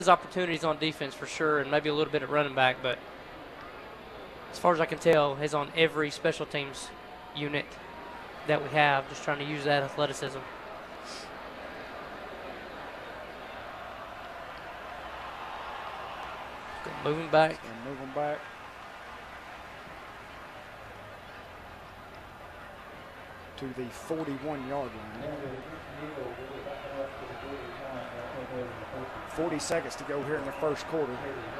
His opportunities on defense for sure, and maybe a little bit at running back, but as far as I can tell, he's on every special teams unit that we have, just trying to use that athleticism. Moving back. And moving back. To the 41-yard line. 40 seconds to go here in the first quarter.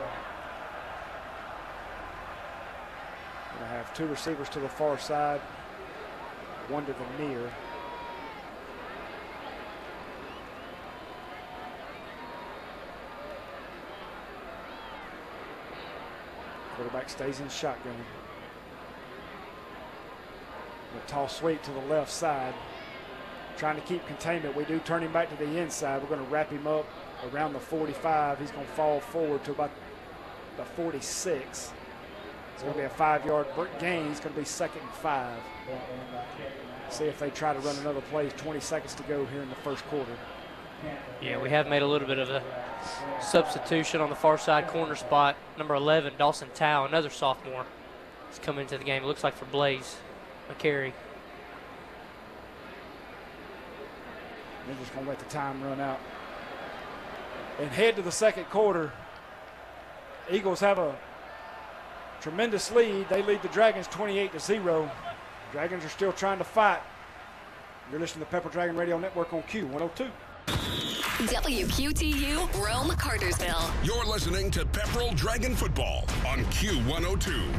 We'll have two receivers to the far side, one to the near. Quarterback stays in shotgun. A toss sweep to the left side. Trying to keep containment. We do turn him back to the inside. We're going to wrap him up around the 45. He's going to fall forward to about the 46. It's going to be a 5-yard gain. He's going to be 2nd and 5. See if they try to run another play. 20 seconds to go here in the first quarter. Yeah, we have made a little bit of a substitution on the far side corner spot. Number 11, Dawson Tao, another sophomore, has come into the game. It looks like for Blaze McCary. They're just going to let the time run out. And head to the second quarter. Eagles have a tremendous lead. They lead the Dragons 28-0. Dragons are still trying to fight. You're listening to Pepper Dragon Radio Network on Q102. WQTU, Rome, Cartersville. You're listening to Pepperell Dragon Football on Q102.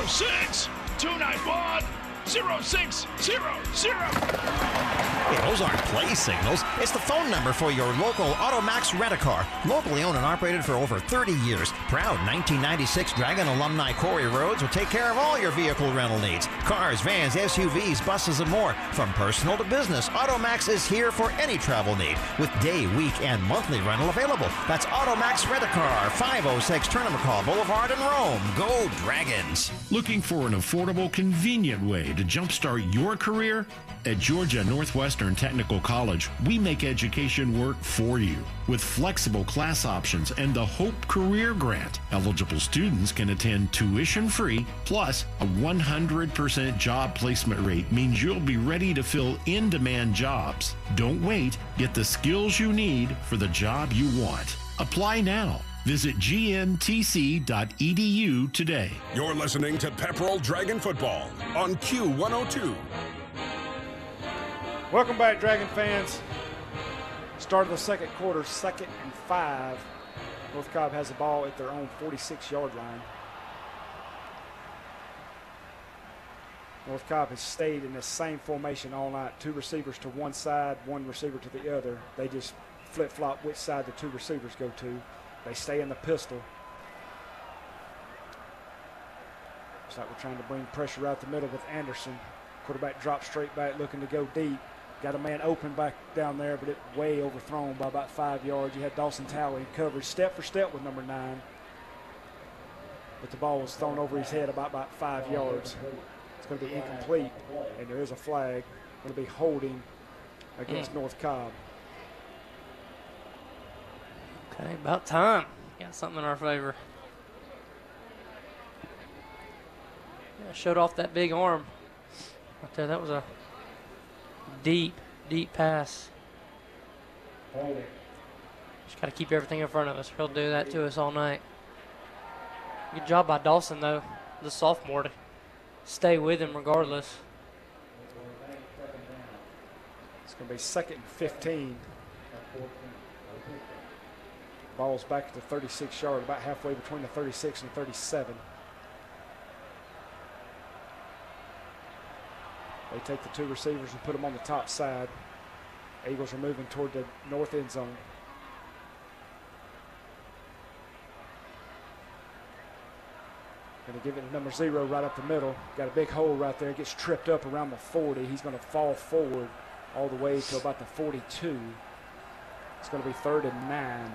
706-291-0600. Hey, those aren't play signals. It's the phone number for your local AutoMax Rent-A-Car. Locally owned and operated for over 30 years. Proud 1996 Dragon alumni Corey Rhodes will take care of all your vehicle rental needs. Cars, vans, SUVs, buses, and more. From personal to business, AutoMax is here for any travel need. With day, week, and monthly rental available. That's AutoMax Rent-A-Car, 506 Tournament Boulevard in Rome. Go Dragons! Looking for an affordable, convenient way to jumpstart your career? At Georgia Northwestern Technical College, we make education work for you. With flexible class options and the Hope Career Grant, eligible students can attend tuition-free, plus a 100% job placement rate means you'll be ready to fill in-demand jobs. Don't wait. Get the skills you need for the job you want. Apply now. Visit gntc.edu today. You're listening to Pepperell Dragon Football on Q102. Welcome back, Dragon fans. Start of the second quarter, 2nd and 5. North Cobb has the ball at their own 46-yard line. North Cobb has stayed in the same formation all night. Two receivers to one side, one receiver to the other. They just flip-flop which side the two receivers go to. They stay in the pistol. Looks like we're trying to bring pressure out the middle with Anderson. Quarterback drops straight back, looking to go deep. Got a man open back down there, but it way overthrown by about 5 yards. You had Dawson Tower in coverage, step for step with number 9. But the ball was thrown over his head about 5 yards. It's going to be incomplete, and there is a flag. Going to be holding against North Cobb. Okay, about time. Got something in our favor. Yeah, showed off that big arm. Right there, that was a deep pass. Just got to keep everything in front of us. He'll do that to us all night. Good job by Dawson, though, the sophomore, to stay with him regardless. It's going to be 2nd and 15. Ball's back to the 36-yard, about halfway between the 36 and 37. They take the two receivers and put them on the top side. Eagles are moving toward the north end zone. Going to give it to number 0 right up the middle. Got a big hole right there. Gets tripped up around the 40. He's going to fall forward all the way to about the 42. It's going to be 3rd and 9.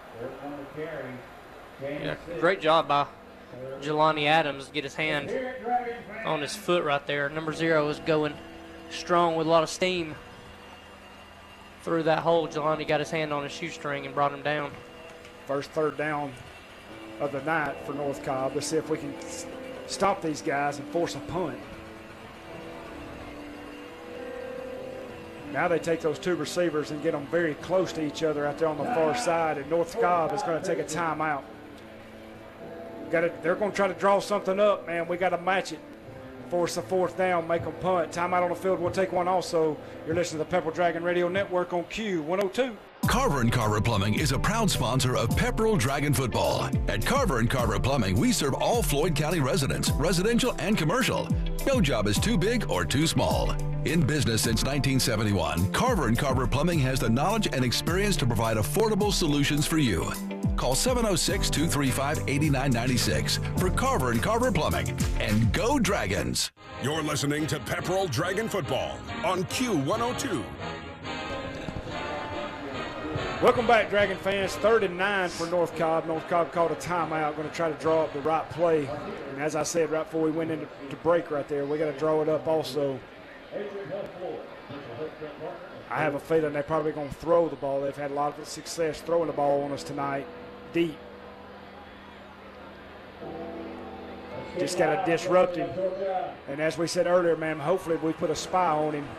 Yeah, great job by Jelani Adams to get his hand on his foot right there. Number 0 is going strong with a lot of steam through that hole. Jelani got his hand on his shoestring and brought him down. First third down of the night for North Cobb. Let's see if we can stop these guys and force a punt. Now they take those two receivers and get them very close to each other out there on the far side, and North Cobb is going to take a timeout. They're going to try to draw something up, man. We got to match it. Force a fourth down, make them punt. Timeout on the field. We'll take one also. You're listening to the Pepperell Dragon Radio Network on Q102. Carver & Carver Plumbing is a proud sponsor of Pepperell Dragon Football. At Carver & Carver Plumbing, we serve all Floyd County residents, residential and commercial. No job is too big or too small. In business since 1971, Carver & Carver Plumbing has the knowledge and experience to provide affordable solutions for you. Call 706-235-8996 for Carver & Carver Plumbing. And go Dragons! You're listening to Pepperell Dragon Football on Q102. Welcome back, Dragon fans. 3rd and 9 for North Cobb. North Cobb called a timeout, going to try to draw up the right play. And as I said right before we went into break right there, we got to draw it up also. I have a feeling they're probably going to throw the ball. They've had a lot of success throwing the ball on us tonight, deep. Just got to disrupt him. And as we said earlier, man, hopefully we put a spy on him,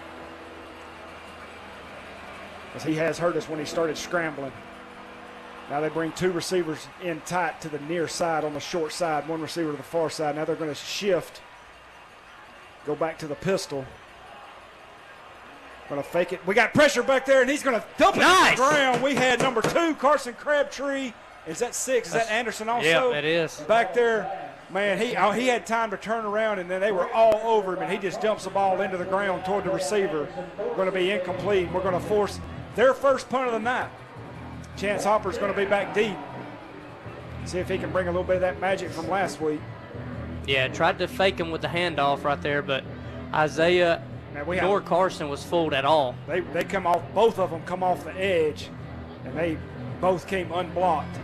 because he has hurt us when he started scrambling. Now they bring two receivers in tight to the near side on the short side, one receiver to the far side. Now they're going to shift, go back to the pistol. Going to fake it. We got pressure back there, and he's going to dump it to the ground. We had number 2, Carson Crabtree. Is that 6? Is that Anderson also? Yeah, that is. Back there, man, he had time to turn around, and then they were all over him, and he just dumps the ball into the ground toward the receiver. Going to be incomplete. We're going to force their first punt of the night. Chance Hopper's going to be back deep. See if he can bring a little bit of that magic from last week. Yeah, tried to fake him with the handoff right there, but Isaiah nor Carson was fooled at all. They come off, both of them come off the edge, and they both came unblocked.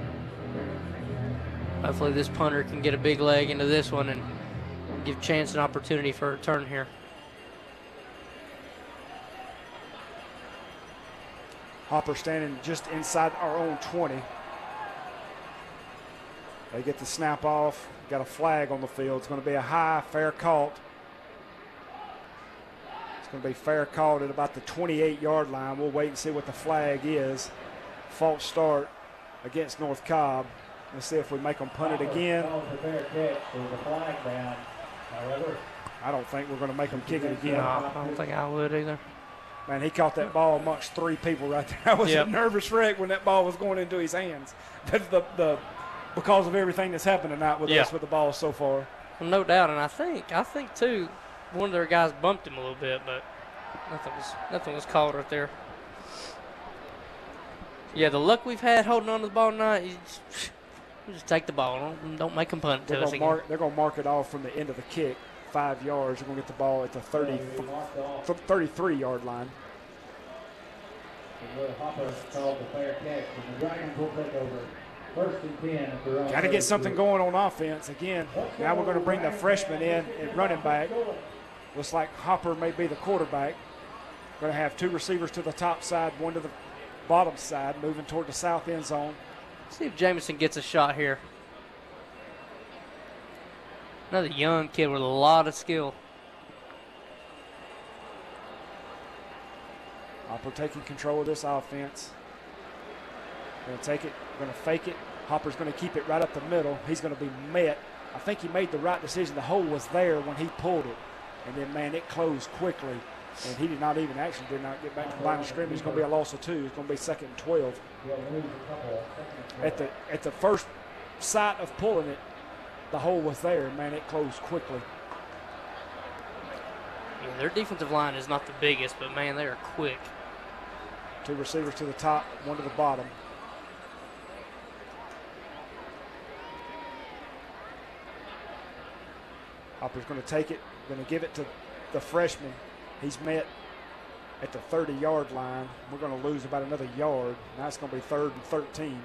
Hopefully this punter can get a big leg into this one and give Chance an opportunity for a return here. Hopper standing just inside our own 20. They get the snap off. Got a flag on the field. It's going to be a high, fair caught. It's going to be fair caught at about the 28-yard line. We'll wait and see what the flag is. False start against North Cobb. Let's see if we make them punt it again. I don't think we're going to make them kick it again. No, I don't think I would either. Man, he caught that ball amongst 3 people right there. That was a nervous wreck when that ball was going into his hands. That's because of everything that's happened tonight with us with the ball so far. Well, no doubt, and I think too, one of their guys bumped him a little bit, but nothing was called right there. Yeah, the luck we've had holding on to the ball tonight, you just take the ball. Don't make them punt it to us again. They're going to mark it off from the end of the kick, 5 yards. They're going to get the ball at the 33-yard line. Got to get something going on offense. Again, now we're going to bring the freshman in at running back. Looks like Hopper may be the quarterback. Going to have 2 receivers to the top side, 1 to the bottom side, moving toward the south end zone. See if Jamison gets a shot here. Another young kid with a lot of skill. Hopper taking control of this offense. Going to take it, going to fake it. Hopper's going to keep it right up the middle. He's going to be met. I think he made the right decision. The hole was there when he pulled it. And then, man, it closed quickly. And he did not get back to the line of scrimmage. It's going to be a loss of 2. It's going to be 2nd and 12. At the first sight of pulling it, the hole was there. Man, it closed quickly. Yeah, their defensive line is not the biggest, but, man, they are quick. 2 receivers to the top, 1 to the bottom. Hopper's going to take it, going to give it to the freshman. He's met at the 30-yard line. We're going to lose about another yard. Now it's going to be 3rd and 13.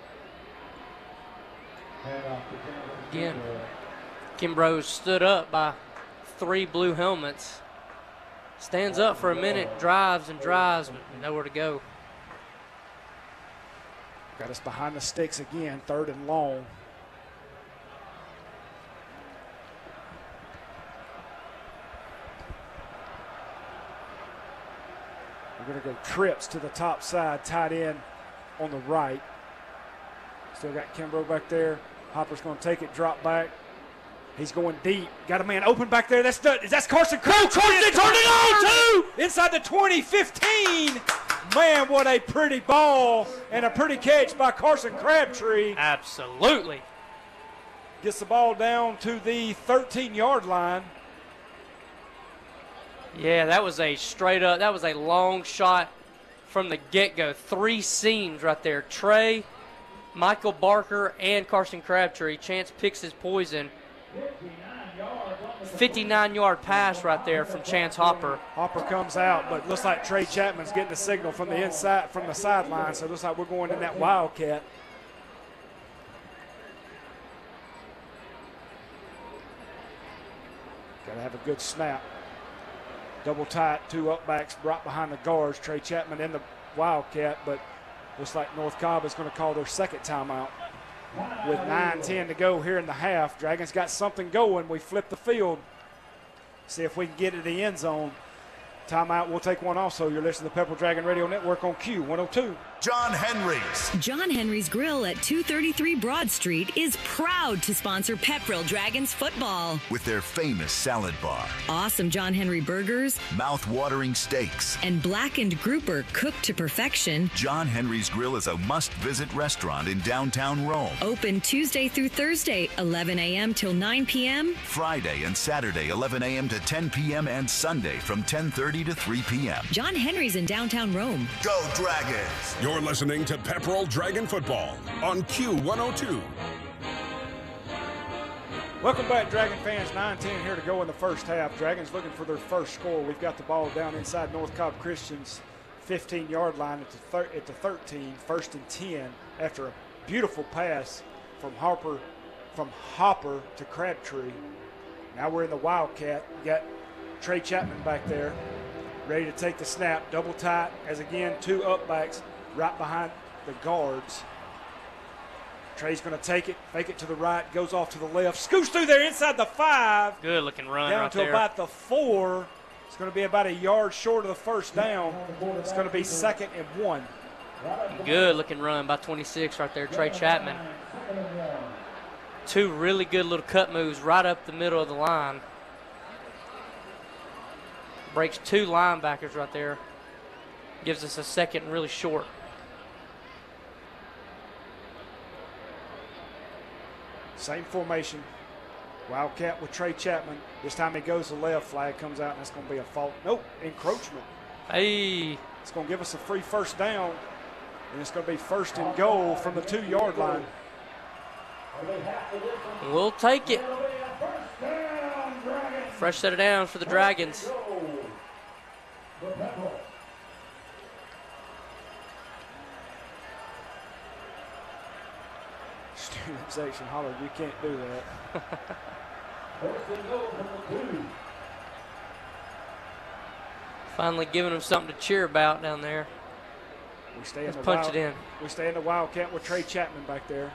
Again, Kimbrough stood up by 3 blue helmets. Stands up for a minute, drives and drives, but nowhere to go. Got us behind the sticks again, 3rd and long. We're going to go trips to the top side, tight end on the right. Still got Kimbrough back there. Hopper's going to take it, drop back. He's going deep. Got a man open back there. That's Carson Crabtree. Carson turned it on, too! Inside the 20, 15. Man, what a pretty ball and a pretty catch by Carson Crabtree. Absolutely. Gets the ball down to the 13-yard line. Yeah, that was a straight up, that was a long shot from the get-go. 3 seams right there. Trey, Michael Barker, and Carson Crabtree. Chance picks his poison. 59-yard pass right there from Chance Hopper. Hopper comes out, but looks like Trey Chapman's getting the signal from the inside, from the sideline. So it looks like we're going in that Wildcat. Got to have a good snap. Double tight, 2 upbacks right behind the guards. Trey Chapman in the Wildcat, but looks like North Cobb is going to call their second timeout. With 9:10 to go here in the half, Dragons got something going. We flip the field. See if we can get to the end zone. Timeout, we'll take one also. You're listening to the Pepperell Dragon Radio Network on Q102. John Henry's. John Henry's Grill at 233 Broad Street is proud to sponsor Pepperell Dragons football. With their famous salad bar, Awesome John Henry burgers, mouth-watering steaks, and blackened grouper cooked to perfection. John Henry's Grill is a must-visit restaurant in downtown Rome. Open Tuesday through Thursday, 11 a.m. till 9 p.m. Friday and Saturday, 11 a.m. to 10 p.m. and Sunday from 10:30 to 3 p.m. John Henry's in downtown Rome. Go Dragons! You're listening to Pepperell Dragon Football on Q102. Welcome back, Dragon fans. 9:10 here to go in the first half. Dragons looking for their first score. We've got the ball down inside North Cobb Christian's 15-yard line at the 13, 1st and 10, after a beautiful pass from Hopper to Crabtree. Now we're in the Wildcat. We got Trey Chapman back there, ready to take the snap. Double tight as again 2 upbacks right behind the guards. Trey's going to take it, fake it to the right, goes off to the left, scoots through there inside the 5. Good looking run down right to there. about the 4. It's going to be about a yard short of the first down. It's going to be 2nd and 1. Good looking run by 26 right there, Trey Chapman. 2 really good little cut moves right up the middle of the line. Breaks 2 linebackers right there. Gives us a second and really short. Same formation. Wildcat with Trey Chapman. This time he goes to the left. Flag comes out, and it's going to be a fault. Nope, encroachment. Hey. It's going to give us a free first down, and it's going to be 1st and goal from the 2-yard line. We'll take it. Fresh set of downs for the Dragons. Student section hollered, you can't do that. Finally giving them something to cheer about down there. We stay in Let's the punch it in. We stay in the Wildcat with Trey Chapman back there.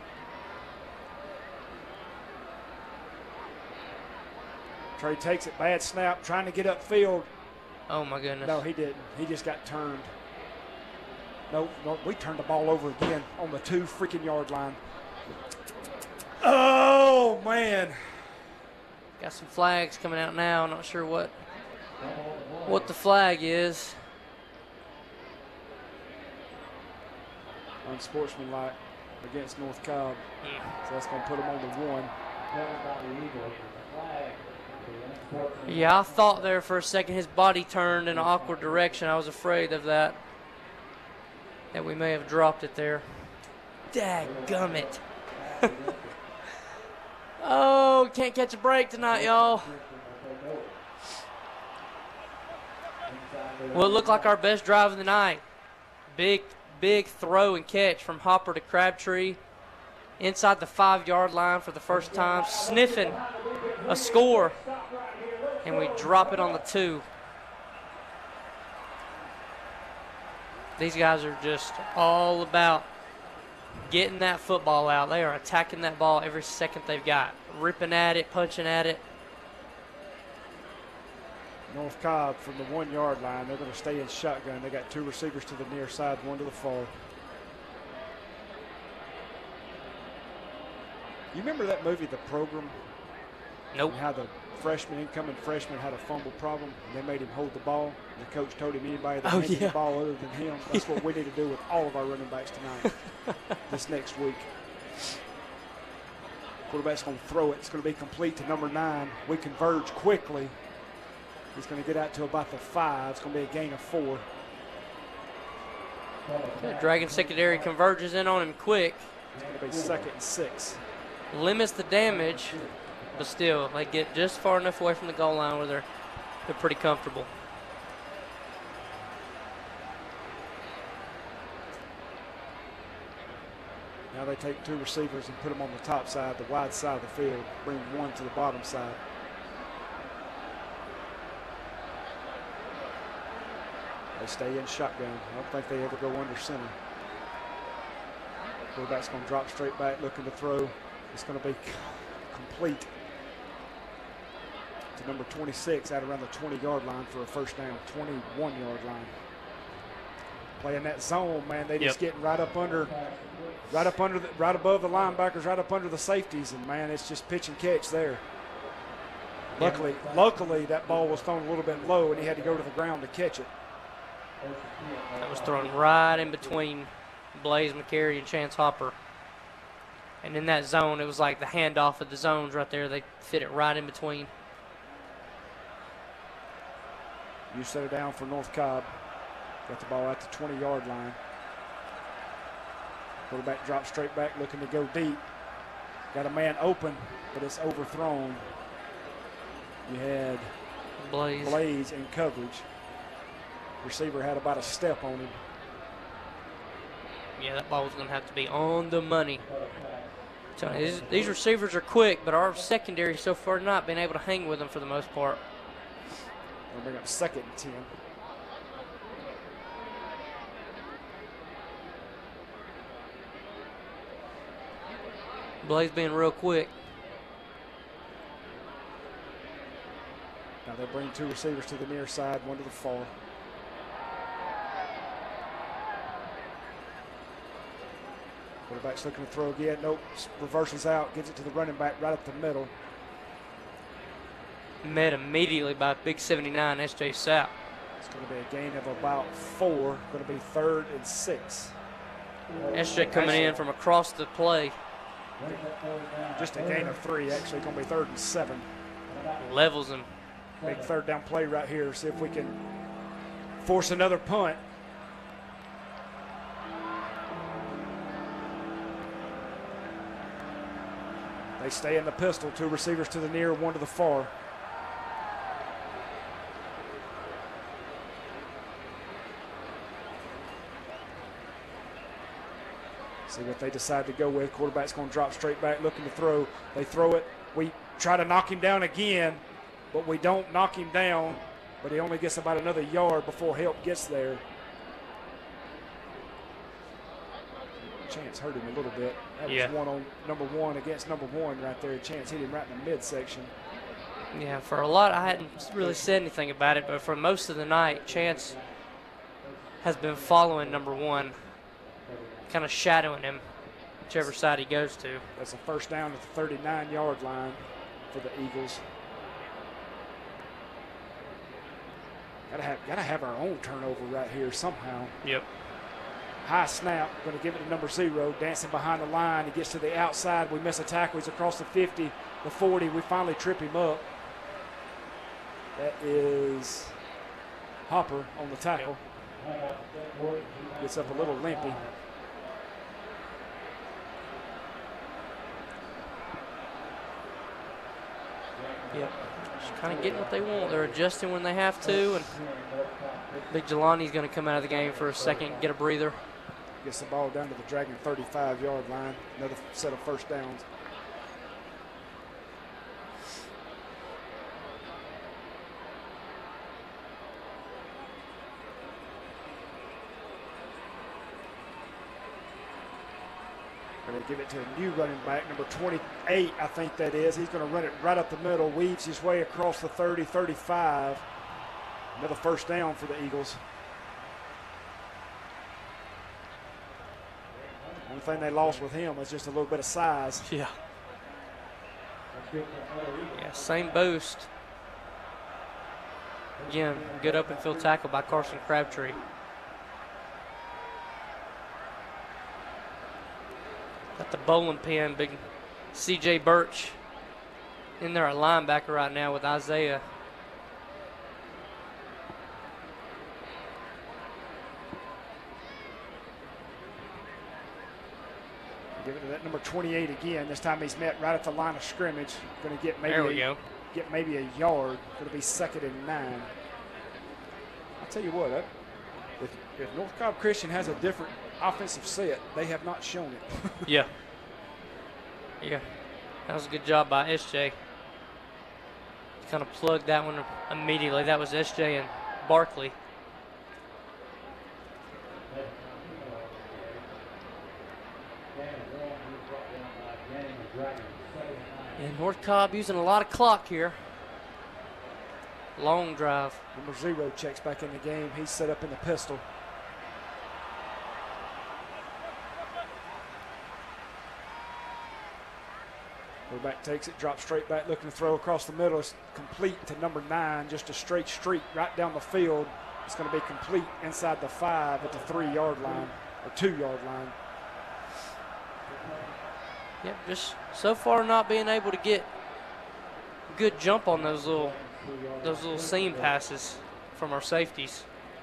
Trey takes it, bad snap, trying to get upfield. Oh my goodness. No, he didn't. He just got turned. No, we turned the ball over again on the 2 freaking yard line. Oh, man. Got some flags coming out now. Not sure what the flag is. Unsportsmanlike against North Cobb. So that's going to put them on the 1. Yeah, I thought there for a second his body turned in an awkward direction. I was afraid of that we may have dropped it there. Dadgummit. Oh, can't catch a break tonight, y'all. Well, it looked like our best drive of the night. Big throw and catch from Hopper to Crabtree. Inside the 5-yard line for the first time. Sniffing a score. And we drop it on the 2. These guys are just all about getting that football out. They are attacking that ball every second they've got, ripping at it, punching at it. North Cobb from the 1 yard line. They're going to stay in shotgun. They got 2 receivers to the near side, 1 to the far. You remember that movie, The Program? Nope. And how the incoming freshman had a fumble problem, and they made him hold the ball. And the coach told him anybody that handed the ball other than him. That's what we need to do with all of our running backs tonight, this next week. Quarterback's going to throw it. It's going to be complete to number 9. We converge quickly. He's going to get out to about the 5. It's going to be a gain of 4. The Dragon secondary converges in on him quick. It's going to be 2nd and 6. Limits the damage, but still, they get just far enough away from the goal line where they're pretty comfortable. Now they take 2 receivers and put them on the top side, the wide side of the field, bring 1 to the bottom side. They stay in shotgun. I don't think they ever go under center. Quarterback's going to drop straight back, looking to throw. It's going to be complete to number 26 out around the 20-yard line for a first down, 21-yard line. Playing that zone, man, they just getting right above the linebackers, right up under the safeties, and man, it's just pitch and catch there. Luckily, that ball was thrown a little bit low, and he had to go to the ground to catch it. That was thrown right in between Blaze McCary and Chance Hopper. And in that zone, it was like the handoff of the zones right there. They fit it right in between. You set it down for North Cobb. Got the ball at the 20-yard line. Quarterback drops straight back, looking to go deep. Got a man open, but it's overthrown. You had Blaze in coverage. Receiver had about a step on him. Yeah, that ball was going to have to be on the money. So these receivers are quick, but our secondary so far not been able to hang with them for the most part. We'll bring up 2nd and 10. Blaze being real quick. Now they bring 2 receivers to the near side, 1 to the far. Quarterback's looking to throw again. Nope. Reverses out. Gives it to the running back right up the middle. Met immediately by big 79, S.J. Sapp. It's going to be a gain of about 4. Going to be 3rd and 6. S.J. coming in from across the play. Just a gain of 3. Actually, going to be 3rd and 7. Levels him. Big 3rd down play right here. See if we can force another punt. They stay in the pistol. 2 receivers to the near, 1 to the far. See what they decide to go with. Quarterback's going to drop straight back, looking to throw. They throw it. We try to knock him down again, but we don't knock him down. But he only gets about another yard before help gets there. Chance hurt him a little bit. That was one on number 1 against number 1 right there. Chance hit him right in the midsection. Yeah, for a lot, I hadn't really said anything about it, but for most of the night, Chance has been following number 1, kind of shadowing him, whichever side he goes to. That's a first down at the 39-yard line for the Eagles. Gotta have our own turnover right here somehow. Yep. High snap, going to give it to number 0, dancing behind the line. He gets to the outside. We miss a tackle. He's across the 50, the 40. We finally trip him up. That is Hopper on the tackle. Gets up a little limpy. Yep. Just kind of getting what they want. They're adjusting when they have to, and Big Jelani's going to come out of the game for a second, get a breather. Gets the ball down to the Dragon 35-yard line. Another set of first downs. They give it to a new running back, number 28, I think that is. He's going to run it right up the middle, weaves his way across the 30, 35. Another first down for the Eagles. One thing they lost with him was just a little bit of size. Yeah. Yeah, same boost. Again, good open field tackle by Carson Crabtree. Got the bowling pin, big C.J. Birch in there at linebacker right now with Isaiah. Give it to that number 28 again. This time he's met right at the line of scrimmage. Going to get maybe a yard. Going to be 2nd and 9. I'll tell you what, if North Cobb Christian has a different offensive set, they have not shown it. Yeah. Yeah. That was a good job by SJ. Kind of plugged that one immediately. That was SJ and Barkley. And North Cobb using a lot of clock here. Long drive. Number 0 checks back in the game. He's set up in the pistol. Quarterback takes it, drops straight back, looking to throw across the middle. It's complete to number 9, just a straight streak right down the field. It's going to be complete inside the 5 at the 3-yard line, or 2-yard line. Yep, just so far not being able to get good jump on those little seam passes from our safeties.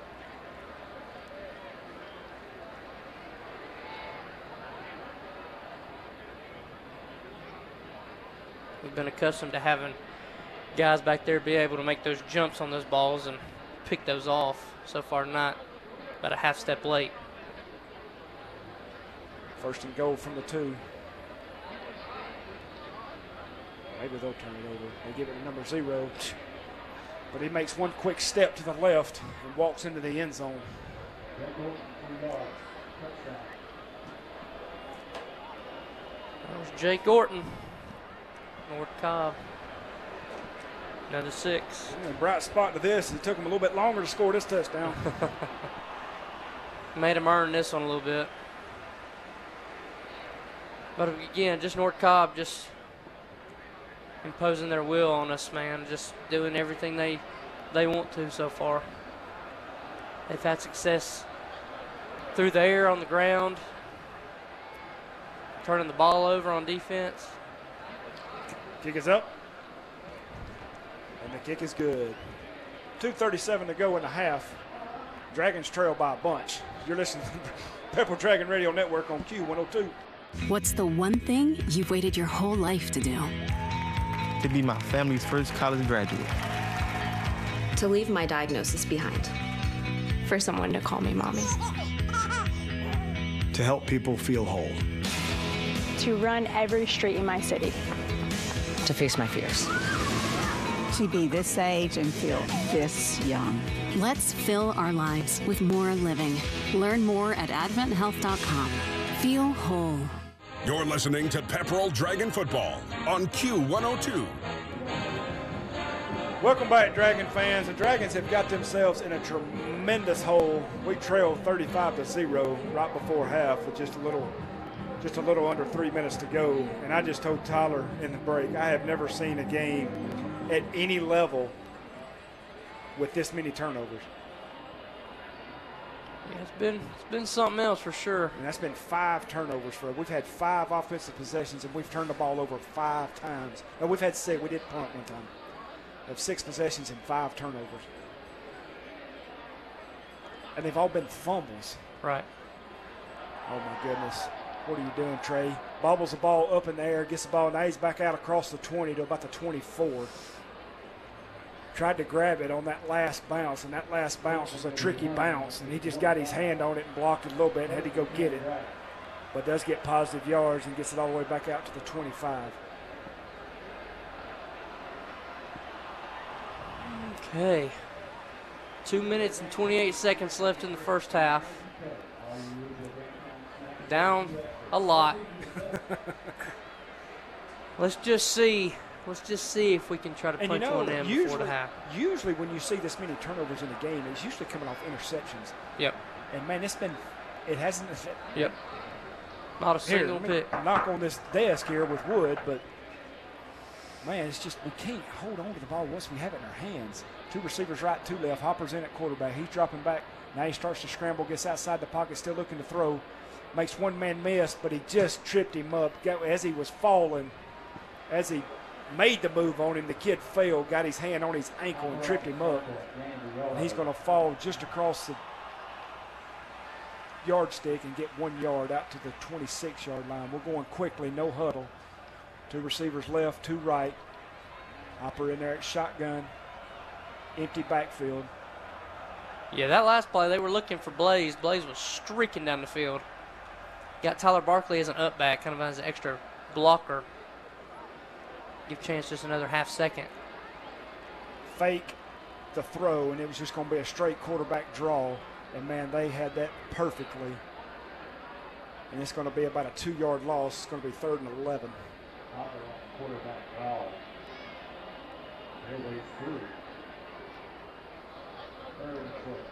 We've been accustomed to having guys back there be able to make those jumps on those balls and pick those off. So far not, about a half step late. 1st and goal from the 2. Maybe they'll turn it over. They give it to number 0. But he makes one quick step to the left and walks into the end zone. That was Jake Orton. North Cobb. Another 6. Yeah, bright spot to this. It took him a little bit longer to score this touchdown. Made him earn this one a little bit. But again, just North Cobb just imposing their will on us, man. Just doing everything they want to so far. They've had success through the air, on the ground, turning the ball over on defense. Kick is up. And the kick is good. 2:37 to go in the half. Dragons trail by a bunch. You're listening to the Pepperell Dragon Radio Network on Q102. What's the one thing you've waited your whole life to do? To be my family's first college graduate. To leave my diagnosis behind. For someone to call me mommy. To help people feel whole. To run every street in my city. To face my fears. To be this age and feel this young. Let's fill our lives with more living. Learn more at adventhealth.com. Feel whole. You're listening to Pepperell Dragon Football on Q102. Welcome back, Dragon fans. The Dragons have got themselves in a tremendous hole. We trailed 35-0 right before half with just a little under 3 minutes to go. And I just told Tyler in the break, I have never seen a game at any level with this many turnovers. Yeah, it's been something else for sure. And that's been 5 turnovers for us. We've had 5 offensive possessions, and we've turned the ball over 5 times. No, we've had 6. We did punt one time. We have 6 possessions and 5 turnovers. And they've all been fumbles. Right. Oh, my goodness. What are you doing, Trey? Bobbles the ball up in the air, gets the ball. Now he's back out across the 20 to about the 24. Tried to grab it on that last bounce, and that last bounce was a tricky bounce, and he just got his hand on it and blocked it a little bit and had to go get it. But does get positive yards and gets it all the way back out to the 25. Okay. 2 minutes and 28 seconds left in the first half. Down A lot. Let's just see if we can try to punch one in before the half. Usually when you see this many turnovers in a game, it's usually coming off interceptions. Yep. And, man, it hasn't. Yep. Not a single pick. Knock on this desk here with wood, but, man, it's just we can't hold on to the ball once we have it in our hands. 2 receivers right, 2 left. Hopper's in at quarterback. He's dropping back. Now he starts to scramble, gets outside the pocket, still looking to throw. Makes one man miss, but he just tripped him up. As he was falling, as he made the move on him, the kid fell, got his hand on his ankle and tripped him up. And he's going to fall just across the yardstick and get 1 yard out to the 26-yard line. We're going quickly, no huddle. 2 receivers left, 2 right. Hopper in there at shotgun. Empty backfield. Yeah, that last play, they were looking for Blaze. Blaze was streaking down the field. Got Tyler Barkley as an up back, kind of as an extra blocker. Give Chance just another half second. Fake the throw, and it was just going to be a straight quarterback draw. And, man, they had that perfectly. And it's going to be about a 2-yard loss. It's going to be 3rd and 11. Quarterback draw. Midway through. 3rd and 12.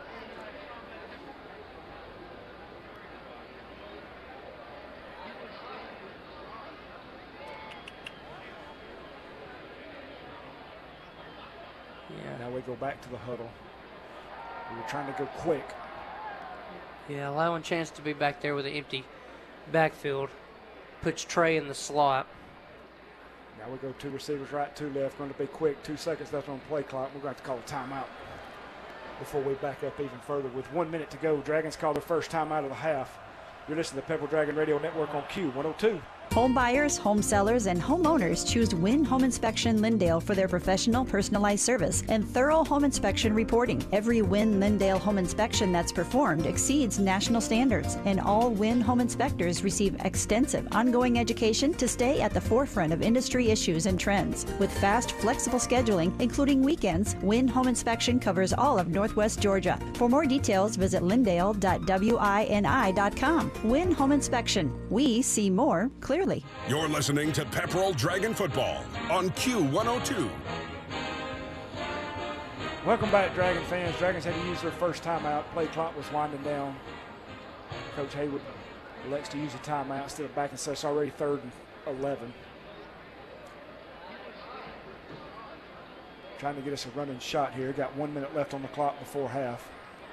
Yeah. Now we go back to the huddle. We were trying to go quick. Yeah, allowing Chance to be back there with an empty backfield. Puts Trey in the slot. Now we go 2 receivers right, 2 left. Going to be quick. 2 seconds left on the play clock. We're going to have to call a timeout before we back up even further. With 1 minute to go, Dragons call their first timeout of the half. You're listening to the Pepperell Dragon Radio Network on Q102. Home buyers, home sellers, and homeowners choose Wynn Home Inspection Lindale for their professional, personalized service and thorough home inspection reporting. Every Wynn Lindale home inspection that's performed exceeds national standards, and all Wynn home inspectors receive extensive ongoing education to stay at the forefront of industry issues and trends. With fast, flexible scheduling, including weekends, Wynn Home Inspection covers all of Northwest Georgia. For more details, visit lindale.wini.com. Wynn Home Inspection. We see more clearly. You're listening to Pepperell Dragon Football on Q102. Welcome back, Dragon fans. Dragons had to use their first timeout. Play clock was winding down. Coach Haywood elects to use a timeout instead of backing, so it's already 3rd and 11. Trying to get us a running shot here. Got 1 minute left on the clock before half.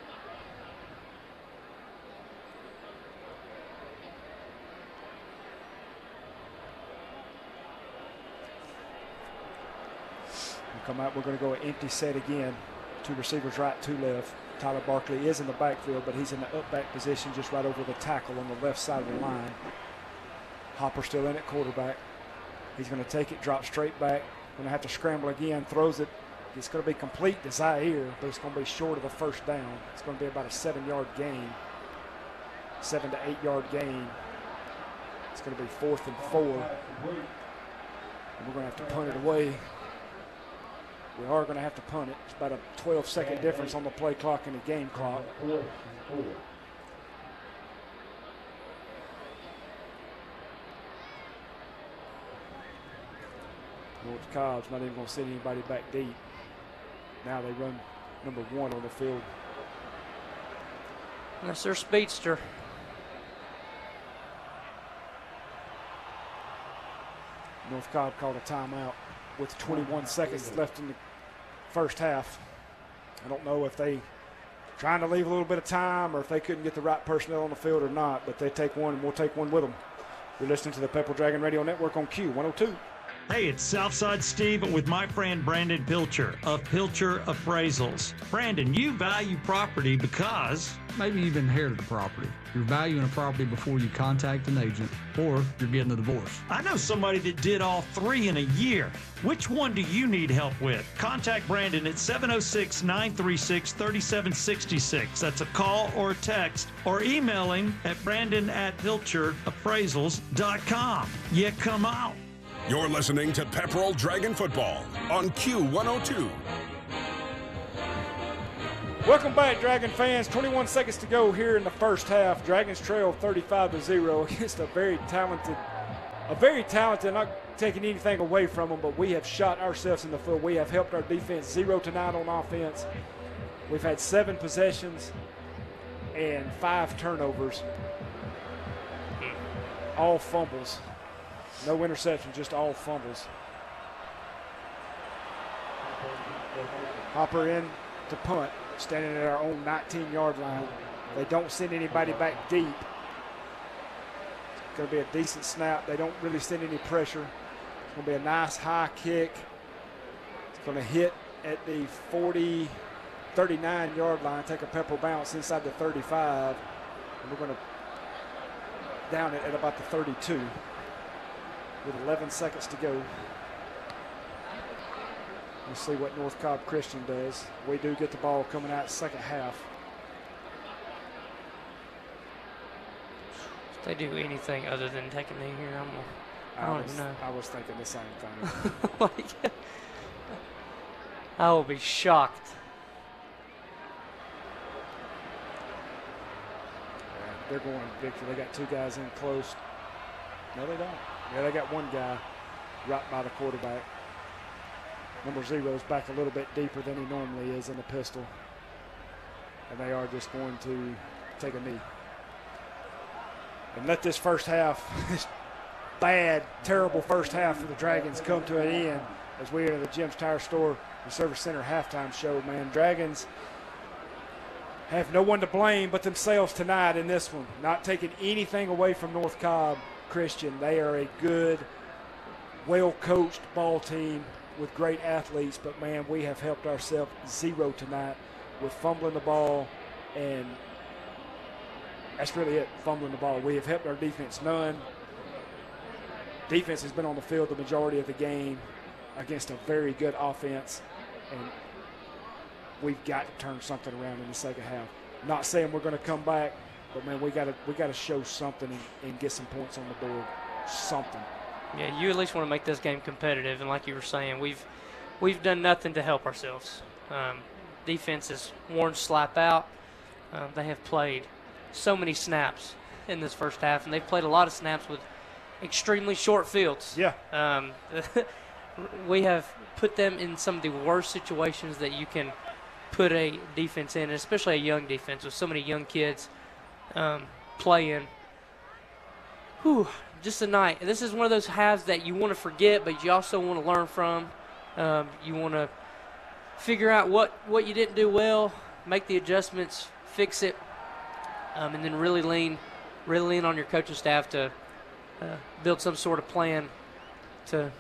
Come out, we're going to go an empty set again. 2 receivers right, 2 left. Tyler Barkley is in the backfield, but he's in the up back position just right over the tackle on the left side of the line. Hopper still in at quarterback. He's going to take it, drop straight back. Going to have to scramble again, throws it. It's going to be complete to Zaire, but it's going to be short of the first down. It's going to be about a 7-yard gain. 7 to 8 yard gain. It's going to be 4th and 4. And we're going to have to punt it away. We are going to have to punt it. It's about a 12-second difference on the play clock and the game clock. North Cobb's not even going to send anybody back deep. Now they run number 1 on the field. That's their speedster. North Cobb called a timeout with 21 seconds left in the first half. I don't know if they trying to leave a little bit of time or if they couldn't get the right personnel on the field or not, but they take one and we'll take one with them. You're listening to the Pepperell Dragon Radio Network on Q102. Hey, it's Southside Steve with my friend Brandon Pilcher of Pilcher Appraisals. Brandon, you value property because maybe you've inherited a property. You're valuing a property before you contact an agent, or you're getting a divorce. I know somebody that did all 3 in a year. Which one do you need help with? Contact Brandon at 706-936-3766. That's a call or a text, or email him at brandon@pilcherappraisals.com. Yeah, come out. You're listening to Pepperell Dragon Football on Q102. Welcome back, Dragon fans. 21 seconds to go here in the first half. Dragons trail 35-0 against a very talented, not taking anything away from them, but we have shot ourselves in the foot. We have helped our defense 0-9 on offense. We've had 7 possessions and 5 turnovers. All fumbles. No interceptions, just all fumbles. Hopper in to punt, standing at our own 19-yard line. They don't send anybody back deep. It's going to be a decent snap. They don't really send any pressure. It's going to be a nice high kick. It's going to hit at the 39-yard line, take a pepper bounce inside the 35. And we're going to down it at about the 32 with 11 seconds to go. We'll see what North Cobb Christian does. We do get the ball coming out second half. If they do anything other than take a knee here, I don't even know. I was thinking the same thing. I will be shocked. They're going Victor. They got 2 guys in close. No, they don't. Yeah, they got 1 guy right by the quarterback. Number 0 is back a little bit deeper than he normally is in the pistol. And they are just going to take a knee. And let this first half, this bad, terrible first half for the Dragons come to an end as we are at the Jim's Tire Store and Service Center halftime show, man. Dragons have no one to blame but themselves tonight in this one. Not taking anything away from North Cobb Christian. They are a good, well-coached ball team with great athletes, but man, we have helped ourselves 0 tonight with fumbling the ball, and that's really it, fumbling the ball. We have helped our defense none. Defense has been on the field the majority of the game against a very good offense, and we've got to turn something around in the second half. Not saying we're going to come back, but man, we got to show something and get some points on the board. Something. Yeah, you at least want to make this game competitive, and like you were saying, we've done nothing to help ourselves. Defense has worn slap out. They have played so many snaps in this first half, and they've played a lot of snaps with extremely short fields. Yeah. We have put them in some of the worst situations that you can put a defense in, especially a young defense with so many young kids playing. Whew, just a night. This is one of those halves that you want to forget, but you also want to learn from. You want to figure out what you didn't do well, make the adjustments, fix it, and then really lean on your coaching staff to build some sort of plan to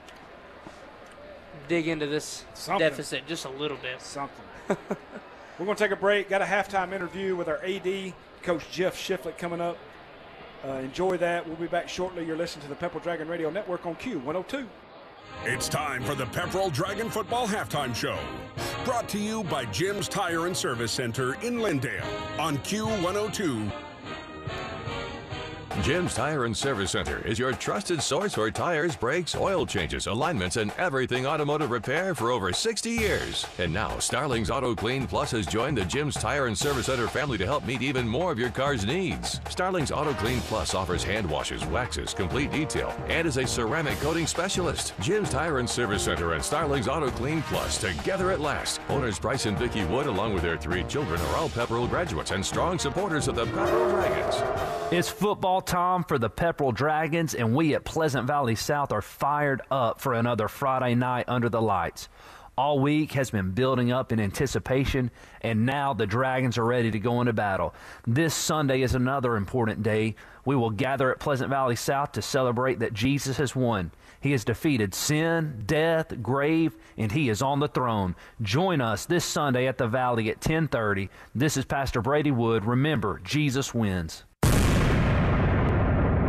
dig into this deficit just a little bit. Something. We're going to take a break. Got a halftime interview with our AD, Coach Jeff Shiflett, coming up. Enjoy that. We'll be back shortly. You're listening to the Pepperell Dragon Radio Network on Q102. It's time for the Pepperell Dragon Football Halftime Show. Brought to you by Jim's Tire and Service Center in Lindale on Q102. Jim's Tire and Service Center is your trusted source for tires, brakes, oil changes, alignments, and everything automotive repair for over 60 years. And now, Starling's Auto Clean Plus has joined the Jim's Tire and Service Center family to help meet even more of your car's needs. Starling's Auto Clean Plus offers hand washes, waxes, complete detail, and is a ceramic coating specialist. Jim's Tire and Service Center and Starling's Auto Clean Plus, together at last. Owners Bryce and Vicki Wood, along with their 3 children, are all Pepperell graduates and strong supporters of the Pepperell Dragons. It's football time for the Pepperell Dragons, and we at Pleasant Valley South are fired up for another Friday night under the lights. All week has been building up in anticipation, and now the Dragons are ready to go into battle. This Sunday is another important day. We will gather at Pleasant Valley South to celebrate that Jesus has won. He has defeated sin, death, grave, and he is on the throne. Join us this Sunday at the Valley at 10:30. This is Pastor Brady Wood. Remember, Jesus wins.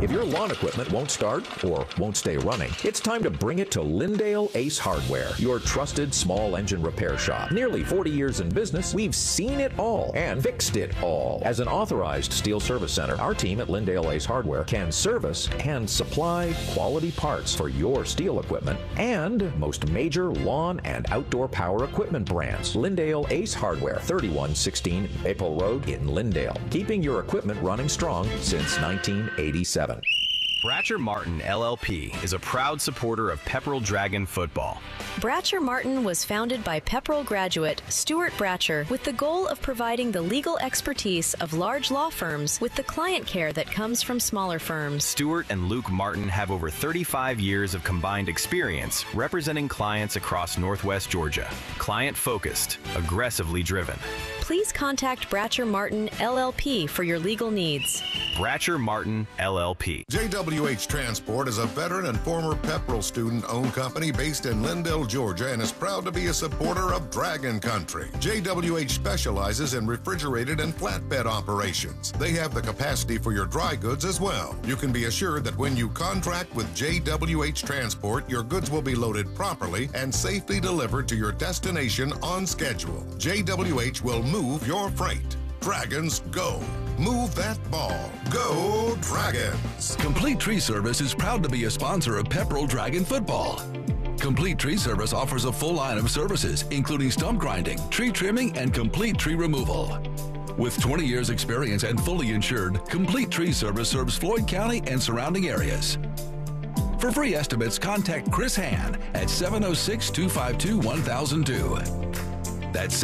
If your lawn equipment won't start or won't stay running, it's time to bring it to Lindale Ace Hardware, your trusted small engine repair shop. Nearly 40 years in business, we've seen it all and fixed it all. As an authorized steel service center, our team at Lindale Ace Hardware can service and supply quality parts for your steel equipment and most major lawn and outdoor power equipment brands. Lindale Ace Hardware, 3116 Maple Road in Lindale, keeping your equipment running strong since 1987. Bratcher Martin LLP is a proud supporter of Pepperell Dragon football. Bratcher Martin was founded by Pepperell graduate Stuart Bratcher with the goal of providing the legal expertise of large law firms with the client care that comes from smaller firms. Stuart and Luke Martin have over 35 years of combined experience representing clients across Northwest Georgia. Client-focused, aggressively driven. Please contact Bratcher Martin LLP for your legal needs. Bratcher Martin LLP. JWH Transport is a veteran and former Pepperell student-owned company based in Lindale, Georgia, and is proud to be a supporter of Dragon Country. JWH specializes in refrigerated and flatbed operations. They have the capacity for your dry goods as well. You can be assured that when you contract with JWH Transport, your goods will be loaded properly and safely delivered to your destination on schedule. JWH will move your freight. Dragons go. Move that ball. Go Dragons. Complete Tree Service is proud to be a sponsor of Pepperell Dragon football. Complete Tree Service offers a full line of services, including stump grinding, tree trimming, and complete tree removal. With 20 years experience and fully insured, Complete Tree Service serves Floyd County and surrounding areas. For free estimates, contact Chris Hann at 706-252-1002. That's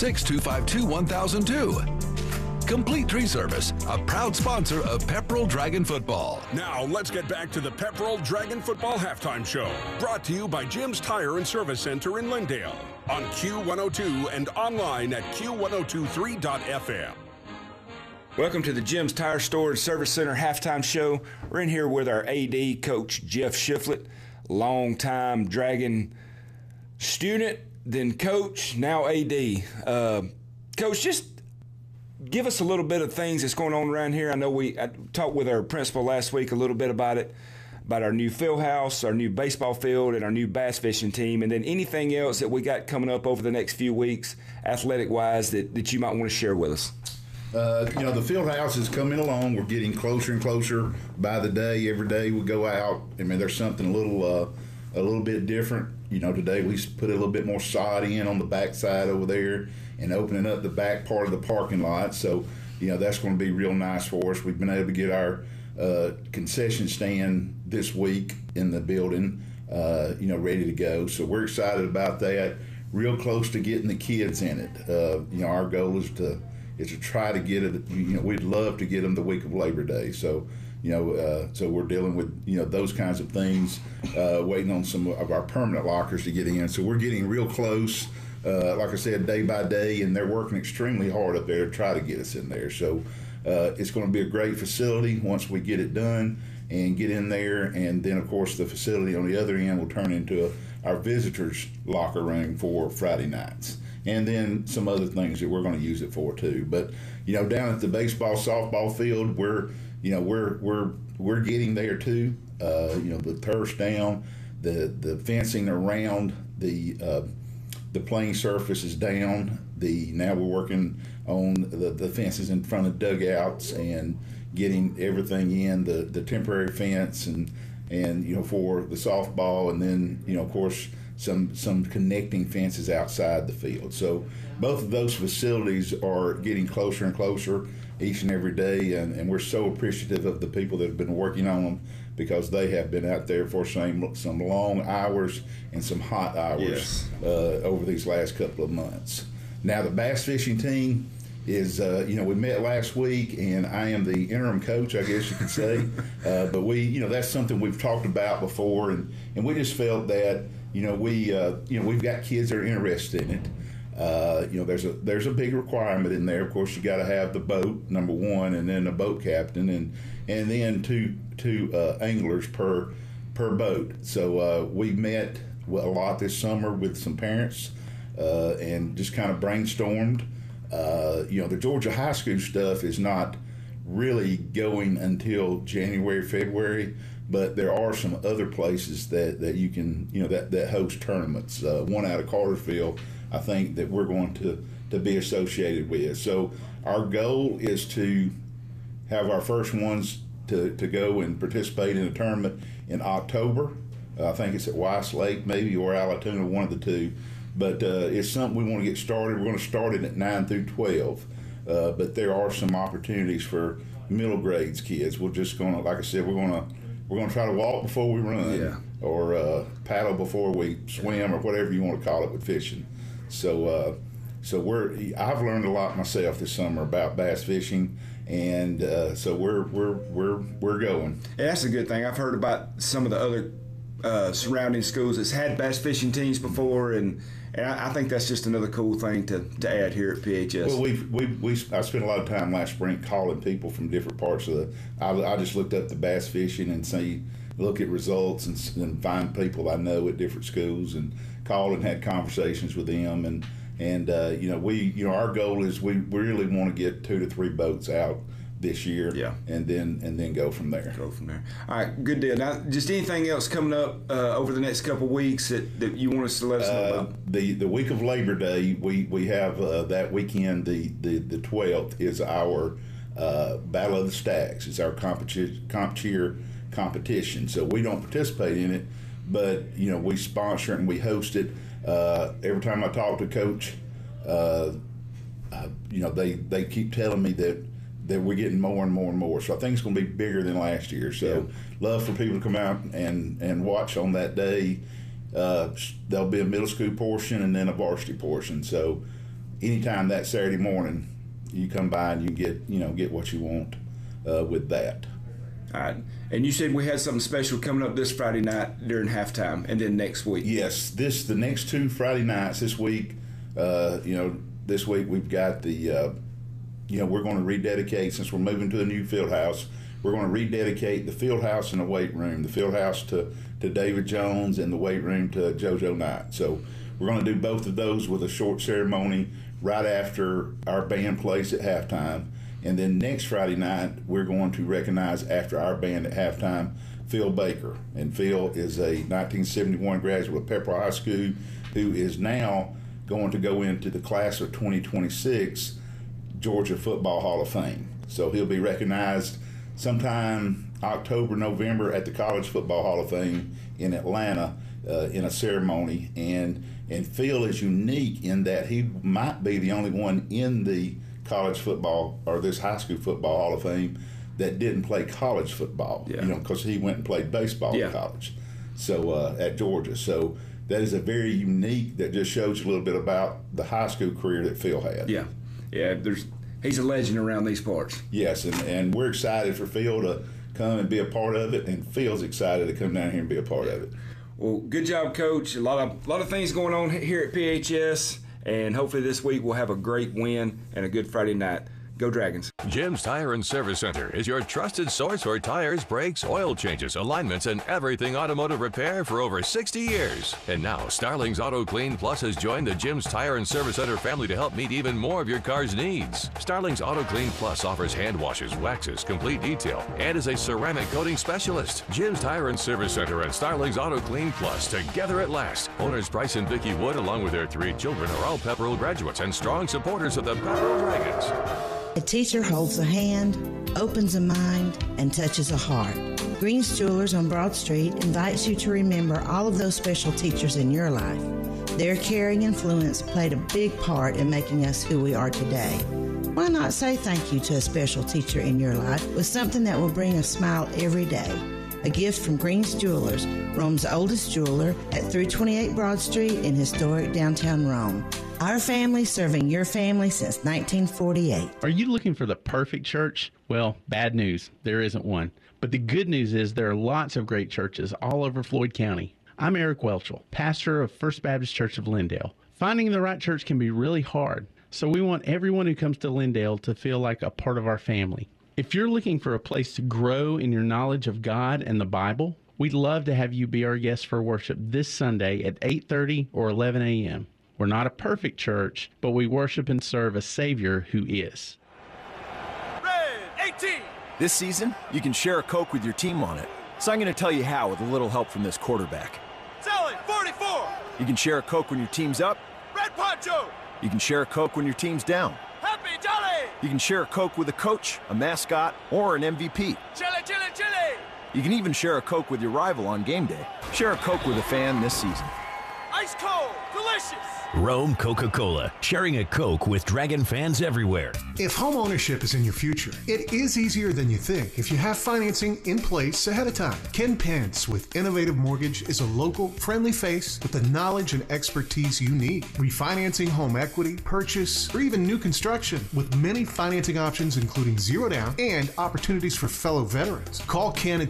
706-252-1002. Complete Tree Service, a proud sponsor of Pepperell Dragon football. Now let's get back to the Pepperell Dragon football halftime show. Brought to you by Jim's Tire and Service Center in Lindale on Q102 and online at Q1023.fm. Welcome to the Jim's Tire Store and Service Center halftime show. We're in here with our AD, Coach Jeff Shiflett, longtime Dragon student, then coach, now AD. Coach, just give us a little bit of things that's going on around here. I know I talked with our principal last week a little bit about it, about our new field house, our new baseball field, and our new bass fishing team, and then anything else that we got coming up over the next few weeks, athletic-wise, that you might want to share with us. The field house is coming along. We're getting closer and closer by the day. Every day we go out. I mean, there's something a little bit different. Today we put a little bit more sod in on the back side over there and opening up the back part of the parking lot. So, that's going to be real nice for us. We've been able to get our concession stand this week in the building, ready to go. So we're excited about that. Real close to getting the kids in it. Our goal is to try to get it. We'd love to get them the week of Labor Day. So, so we're dealing with those kinds of things, waiting on some of our permanent lockers to get in. So we're getting real close. Like I said, day by day, and they're working extremely hard up there to try to get us in there. So it's going to be a great facility once we get it done and get in there. And then, of course, the facility on the other end will turn into our visitors' locker room for Friday nights. And then some other things that we're going to use it for too. But down at the baseball, softball field, we're getting there too. The turf's down, the fencing around the playing surface is down. Now we're working on the fences in front of dugouts and getting everything in, the temporary fence and for the softball, and then of course some connecting fences outside the field. So both of those facilities are getting closer and closer each and every day, and we're so appreciative of the people that have been working on them, because they have been out there for some long hours and some hot hours over these last couple of months. Now the bass fishing team is, we met last week, and I am the interim coach, I guess you could say. But that's something we've talked about before, and we just felt that we've got kids that are interested in it. There's a big requirement in there. Of course, you got to have the boat, number one, and then a boat captain, and then two anglers per boat. So we met a lot this summer with some parents and just kind of brainstormed. The Georgia high school stuff is not really going until January, February. But there are some other places that you can, that host tournaments. One out of Cartersville, I think, that we're going to be associated with. So our goal is to have our first ones to go and participate in a tournament in October. I think it's at Weiss Lake maybe, or Allatoona, one of the two. But it's something we want to get started. We're going to start it at 9 through 12. But there are some opportunities for middle grades kids. We're just going to, like I said, we're going to try to walk before we run, or paddle before we swim, or whatever you want to call it with fishing. So I've learned a lot myself this summer about bass fishing, and so we're going. Yeah, that's a good thing. I've heard about some of the other surrounding schools that's had bass fishing teams before, and I think that's just another cool thing to add here at PHS. Well, I spent a lot of time last spring calling people from different parts of I just looked up the bass fishing and look at results and find people I know at different schools and called and had conversations with them, and our goal is we really want to get 2 to 3 boats out this year, and then go from there. All right, good deal. Now, just anything else coming up over the next couple of weeks that you want us to let us know about? The week of Labor Day, we have that weekend. The 12th is our Battle of the Stacks. It's our comp cheer competition. So we don't participate in it, but we sponsor it and we host it. Every time I talk to Coach, they keep telling me that we're getting more and more and more. So I think it's going to be bigger than last year. So love for people to come out and watch on that day. There'll be a middle school portion and then a varsity portion. So anytime that Saturday morning, you come by and you get what you want with that. All right. And you said we had something special coming up this Friday night during halftime, and then next week. Yes, the next 2 Friday nights this week. This week we've got the. We're going to rededicate, since we're moving to a new field house, we're going to rededicate the field house and the weight room. The field house to David Jones and the weight room to JoJo Knight. So we're going to do both of those with a short ceremony right after our band plays at halftime. And then next Friday night, we're going to recognize, after our band at halftime, Phil Baker. And Phil is a 1971 graduate of Pepperell High School who is now going to go into the class of 2026 Georgia Football Hall of Fame. So he'll be recognized sometime October, November at the College Football Hall of Fame in Atlanta in a ceremony. And Phil is unique in that he might be the only one in the college football or this high school football Hall of Fame that didn't play college football, because he went and played baseball in college, so at Georgia. So that is a very unique, that just shows you a little bit about the high school career that Phil had. He's a legend around these parts. Yes, and we're excited for Phil to come and be a part of it, and Phil's excited to come down here and be a part of it. Well, good job, Coach. A lot of things going on here at PHS, and hopefully this week we'll have a great win and a good Friday night. Go Dragons. Jim's Tire and Service Center is your trusted source for tires, brakes, oil changes, alignments, and everything automotive repair for over 60 years. And now, Starling's Auto Clean Plus has joined the Jim's Tire and Service Center family to help meet even more of your car's needs. Starling's Auto Clean Plus offers hand washes, waxes, complete detail, and is a ceramic coating specialist. Jim's Tire and Service Center and Starling's Auto Clean Plus, together at last. Owners Bryce and Vicki Wood, along with their 3 children, are all Pepperell graduates and strong supporters of the Pepperell Dragons. A teacher holds a hand, opens a mind, and touches a heart. Green's Jewelers on Broad Street invites you to remember all of those special teachers in your life. Their caring influence played a big part in making us who we are today. Why not say thank you to a special teacher in your life with something that will bring a smile every day? A gift from Green's Jewelers, Rome's oldest jeweler at 328 Broad Street in historic downtown Rome. Our family serving your family since 1948. Are you looking for the perfect church? Well, bad news. There isn't one. But the good news is there are lots of great churches all over Floyd County. I'm Eric Welchel, pastor of First Baptist Church of Lindale. Finding the right church can be really hard, so we want everyone who comes to Lindale to feel like a part of our family. If you're looking for a place to grow in your knowledge of God and the Bible, we'd love to have you be our guest for worship this Sunday at 8:30 or 11 a.m. We're not a perfect church, but we worship and serve a Savior who is. Red 18! This season, you can share a Coke with your team on it. So I'm going to tell you how with a little help from this quarterback. Sally, 44! You can share a Coke when your team's up. Red Poncho! You can share a Coke when your team's down. Happy Jolly! You can share a Coke with a coach, a mascot, or an MVP. Chili, chili, chili! You can even share a Coke with your rival on game day. Share a Coke with a fan this season. Ice cold, delicious! Rome Coca-Cola, sharing a Coke with Dragon fans everywhere. If home ownership is in your future, it is easier than you think if you have financing in place ahead of time. Ken Pence with Innovative Mortgage is a local, friendly face with the knowledge and expertise you need. Refinancing home equity, purchase, or even new construction with many financing options including zero down and opportunities for fellow veterans. Call Ken at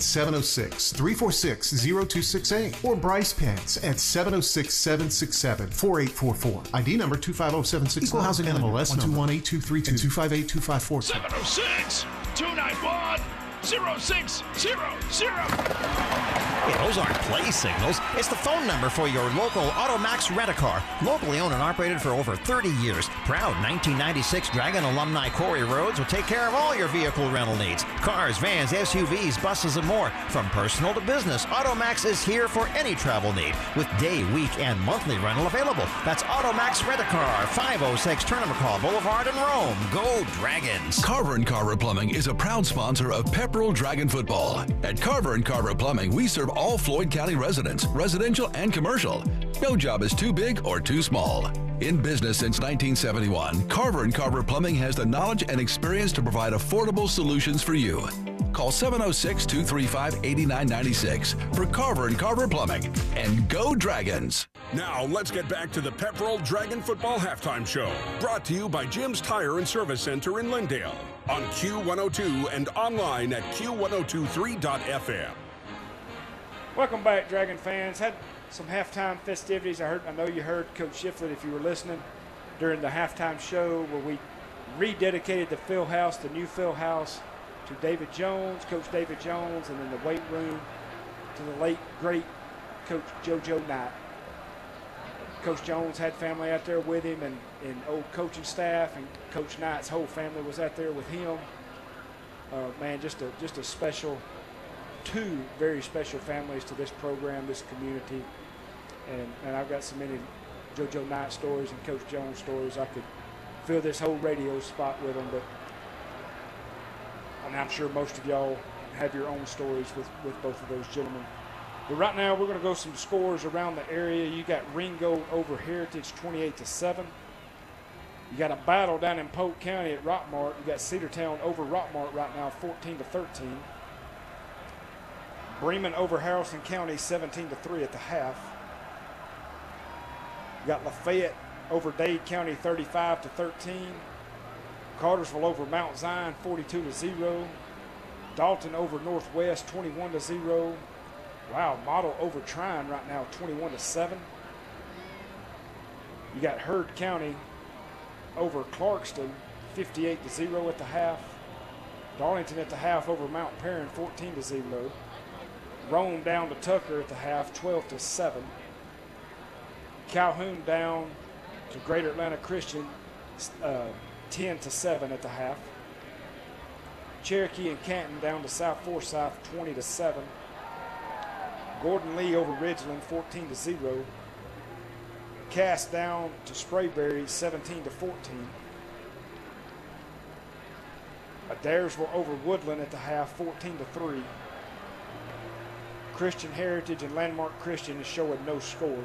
706-346-0268 or Bryce Pence at 706-767-4844. ID number 250761. Equal housing NMLS 1218232 and 258254. 706-291-0600. Hey, those aren't play signals. It's the phone number for your local AutoMax Rent-A-Car. Locally owned and operated for over 30 years. Proud 1996 Dragon alumni Corey Rhodes will take care of all your vehicle rental needs. Cars, vans, SUVs, buses, and more. From personal to business, AutoMax is here for any travel need with day, week, and monthly rental available. That's AutoMax Rent-A-Car, 506 Tournament Hall Boulevard in Rome. Go Dragons! Carver & Carver Plumbing is a proud sponsor of Pepperell Dragon Football. At Carver & Carver Plumbing, we serve all Floyd County residents, residential and commercial. No job is too big or too small. In business since 1971, Carver & Carver Plumbing has the knowledge and experience to provide affordable solutions for you. Call 706-235-8996 for Carver & Carver Plumbing. And go Dragons! Now let's get back to the Pepperell Dragon Football Halftime Show, brought to you by Jim's Tire and Service Center in Lindale on Q102 and online at Q1023.fm. Welcome back, Dragon fans. Had some halftime festivities. I know you heard Coach Shiflett, if you were listening, during the halftime show where we rededicated the field house, the new field house, to David Jones, Coach David Jones, and then the weight room to the late, great Coach JoJo Knight. Coach Jones had family out there with him and old coaching staff, and Coach Knight's whole family was out there with him. Man, just a special, two very special families to this program, this community. And I've got so many JoJo Knight stories and Coach Jones stories. I could fill this whole radio spot with them, but and I'm sure most of y'all have your own stories with both of those gentlemen. But right now, we're going to go some scores around the area. You got Ringgold over Heritage 28-7. You got a battle down in Polk County at Rockmart. You got Cedartown over Rockmart right now, 14-13. Bremen over Haralson County, 17-3 at the half. You got Lafayette over Dade County, 35-13. Cartersville over Mount Zion, 42-0. Dalton over Northwest, 21-0. Wow, Model over Trine right now, 21-7. You got Heard County over Clarkston, 58-0 at the half. Darlington at the half over Mount Perrin, 14-0. Rome down to Tucker at the half, 12-7. Calhoun down to Greater Atlanta Christian, 10-7 at the half. Cherokee and Canton down to South Forsyth, 20-7. Gordon Lee over Ridgeland, 14-0. Cass down to Sprayberry, 17-14. Adairsville over Woodland at the half, 14-3. Christian Heritage and Landmark Christian is showing no score.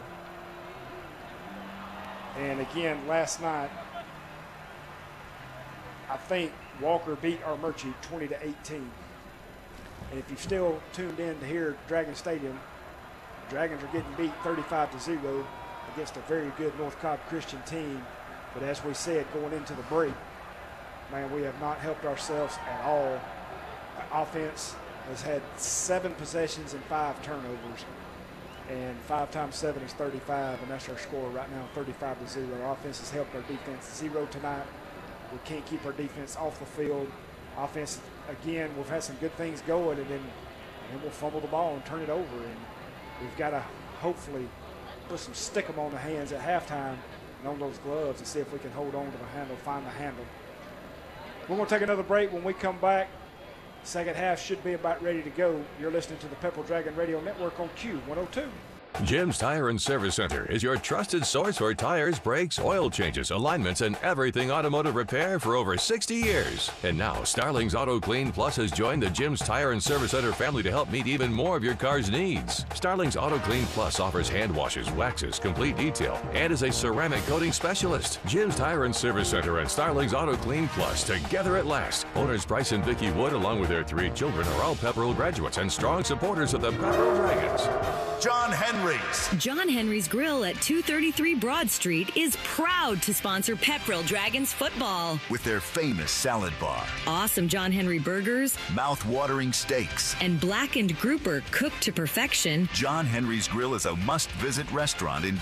And again, last night, I think Walker beat Armurchie 20-18. And if you've still tuned in to hear Dragon Stadium, Dragons are getting beat 35-0 against a very good North Cobb Christian team. But as we said going into the break, man, we have not helped ourselves at all. Our offense has had 7 possessions and 5 turnovers. And 5 times 7 is 35, and that's our score right now, 35-0. Our offense has helped our defense 0 tonight. We can't keep our defense off the field. Offense, again, we've had some good things going, and then we'll fumble the ball and turn it over. And we've got to hopefully put some stick 'em on the hands at halftime and on those gloves and see if we can hold on to the handle, find the handle. We're going to take another break. When we come back, Second half should be about ready to go. You're listening to the Pepperell Dragon Radio Network on Q102. Jim's Tire and Service Center is your trusted source for tires, brakes, oil changes, alignments, and everything automotive repair for over 60 years. And now, Starling's Auto Clean Plus has joined the Jim's Tire and Service Center family to help meet even more of your car's needs. Starling's Auto Clean Plus offers hand washes, waxes, complete detail, and is a ceramic coating specialist. Jim's Tire and Service Center and Starling's Auto Clean Plus, together at last. Owners Bryce and Vicki Wood, along with their 3 children, are all Pepperell graduates and strong supporters of the Pepperell Dragons. John Henry's. John Henry's Grill at 233 Broad Street is proud to sponsor Pepperell Dragons football. With their famous salad bar, awesome John Henry burgers, mouth-watering steaks, and blackened grouper cooked to perfection. John Henry's Grill is a must-visit restaurant in